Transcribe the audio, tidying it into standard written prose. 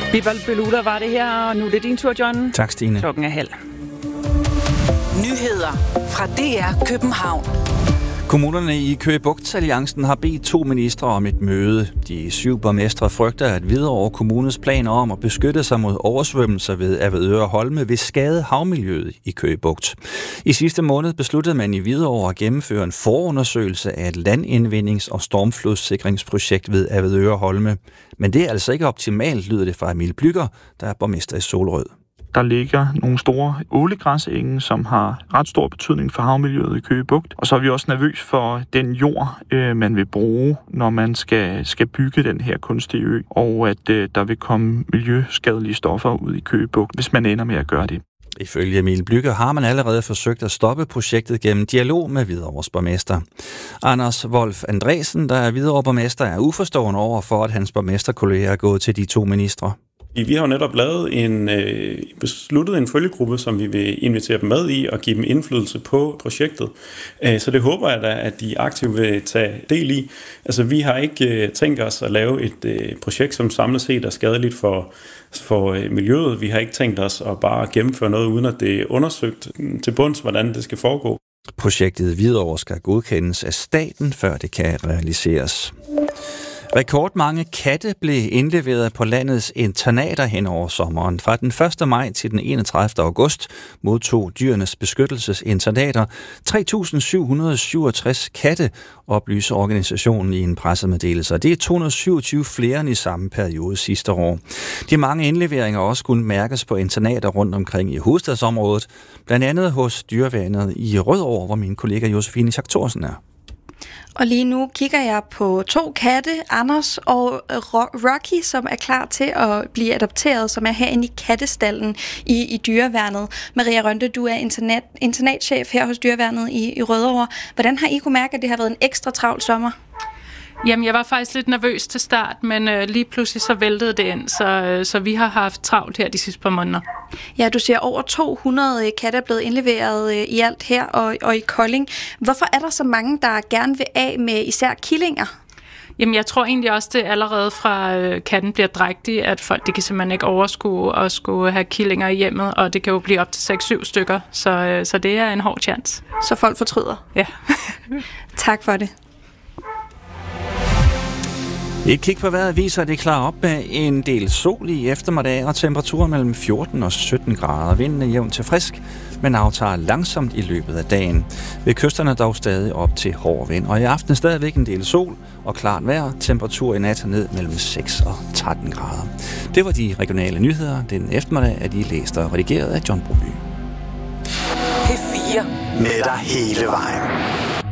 Bibal Belula var det her, og nu er det din tur, John. Tak, Stine. Klokken er 12:30. Nyheder fra DR København. Kommunerne i Køge Bugt-alliancen har bedt 2 ministre om et møde. De 7 borgmestre frygter, at Hvidovre Kommunes planer om at beskytte sig mod oversvømmelser ved Avedøre Holme vil skade havmiljøet i Køge Bugt. I sidste måned besluttede man i Hvidovre at gennemføre en forundersøgelse af et landindvindings- og stormflodssikringsprojekt ved Avedøre Holme. Men det er altså ikke optimalt, lyder det fra Emil Blücher, der er borgmester i Solrød. Der ligger nogle store ålegræsenge, som har ret stor betydning for havmiljøet i Køge Bugt. Og så er vi også nervøs for den jord, man vil bruge, når man skal bygge den her kunstige ø, og at der vil komme miljøskadelige stoffer ud i Køge Bugt, hvis man ender med at gøre det. Ifølge Emil Blücher har man allerede forsøgt at stoppe projektet gennem dialog med Hvidovres borgmester. Anders Wolf Andresen, der er Hvidovre borgmester, er uforstående over for, at hans borgmesterkolleger er gået til de 2 ministre. Vi har jo netop lavet besluttet en følgegruppe, som vi vil invitere dem med i og give dem indflydelse på projektet. Så det håber jeg da, at de aktivt vil tage del i. Altså, vi har ikke tænkt os at lave et projekt, som samlet set er skadeligt for miljøet. Vi har ikke tænkt os at bare gennemføre noget, uden at det er undersøgt til bunds, hvordan det skal foregå. Projektet Hvidovre skal godkendes af staten, før det kan realiseres. Rekordmange katte blev indleveret på landets internater hen over sommeren. Fra den 1. maj til den 31. august modtog Dyrenes Beskyttelsesinternater 3.767 katte, oplyser organisationen i en pressemeddelelse. Det er 227 flere end i samme periode sidste år. De mange indleveringer også kunne mærkes på internater rundt omkring i hovedstadsområdet, blandt andet hos Dyreværnet i Rødovre, hvor min kollega Josefine Schack-Thorsen er. Og lige nu kigger jeg på 2 katte, Anders og Rocky, som er klar til at blive adopteret, som er herinde i kattestallen i Dyreværnet. Maria Rønde, du er internatchef her hos Dyreværnet i Rødovre. Hvordan har I kunne mærke, at det har været en ekstra travl sommer? Jamen, jeg var faktisk lidt nervøs til start, men lige pludselig så væltede det ind, så vi har haft travlt her de sidste par måneder. Ja, du siger over 200 katte er blevet indleveret i alt her og i Kolding. Hvorfor er der så mange, der gerne vil af med især killinger? Jamen, jeg tror egentlig også, det allerede fra katten bliver drægtig, at folk de kan simpelthen ikke overskue at skulle have killinger i hjemmet, og det kan jo blive op til 6-7 stykker, så det er en hård chance. Så folk fortryder? Ja. Tak for det. Et kig på vejret viser, at det klarer op med en del sol i eftermiddag og temperaturer mellem 14 og 17 grader. Vinden er jævnt til frisk, men aftager langsomt i løbet af dagen. Ved kysterne dog stadig op til hård vind. Og i aften stadigvæk en del sol og klart vejr. Temperatur i nat ned mellem 6 og 13 grader. Det var de regionale nyheder. Den eftermiddag er de læst og redigeret af John Broby. P4 med dig hele vejen.